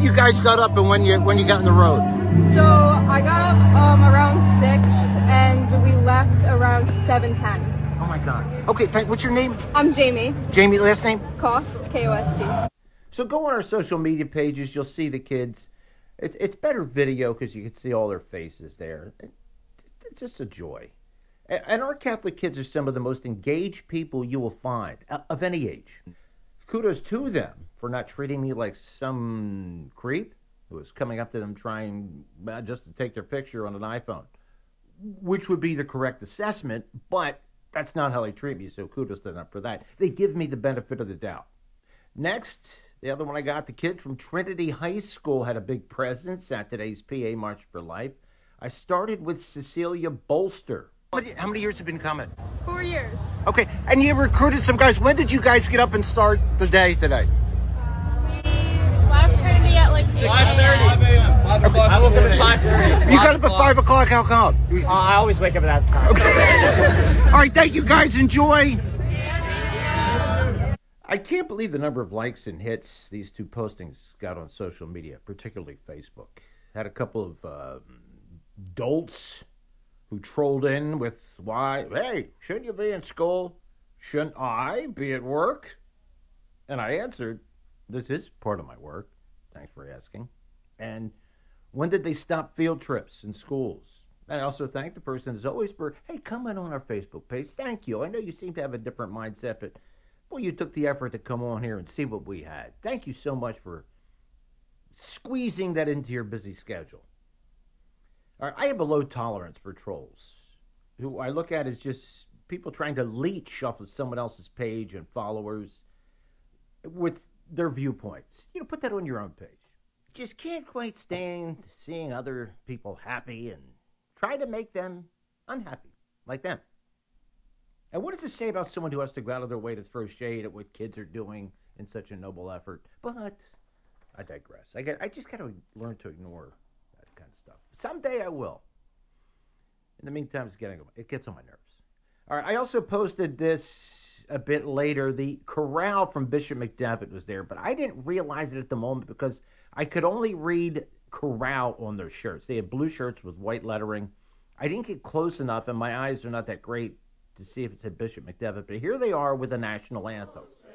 you guys got up and when you got on the road? So I got up around 6 and we left around 7:10. Oh my God. Okay, what's your name? I'm Jamie. Jamie, last name? Kost, K-O-S-T. So go on our social media pages. You'll see the kids. It's better video because you can see all their faces there. It's just a joy. And our Catholic kids are some of the most engaged people you will find of any age. Kudos to them for not treating me like some creep who was coming up to them trying just to take their picture on an iPhone, which would be the correct assessment, but that's not how they treat me, so kudos to them for that. They give me the benefit of the doubt. Next, the other one I got, the kids from Trinity High School had a big presence at today's PA March for Life. I started with Cecilia Bolster. How many years have been coming? 4 years. Okay, and you recruited some guys. When did you guys get up and start the day today? Left Trinity at like 6 a.m. 5 o'clock. I woke up at 5:30. You got up at 5 o'clock. How come? I always wake up at that time. Okay. All right, thank you guys. Enjoy. I can't believe the number of likes and hits these two postings got on social media, particularly Facebook. Had a couple of dolts who trolled in with, hey, shouldn't you be in school? Shouldn't I be at work? And I answered, this is part of my work. Thanks for asking. And when did they stop field trips in schools? And I also thank the person as always for, hey, comment on our Facebook page. Thank you. I know you seem to have a different mindset, but well, you took the effort to come on here and see what we had. Thank you so much for squeezing that into your busy schedule. All right, I have a low tolerance for trolls, who I look at as just people trying to leech off of someone else's page and followers with their viewpoints. Put that on your own page. Just can't quite stand seeing other people happy and try to make them unhappy, like them. And what does it say about someone who has to go out of their way to throw shade at what kids are doing in such a noble effort? But I digress. I just got to learn to ignore that kind of stuff. Someday I will. In the meantime, it gets on my nerves. All right, I also posted this a bit later. The chorale from Bishop McDevitt was there, but I didn't realize it at the moment because I could only read chorale on their shirts. They had blue shirts with white lettering. I didn't get close enough, and my eyes are not that great to see if it said Bishop McDevitt, but here they are with the national anthem.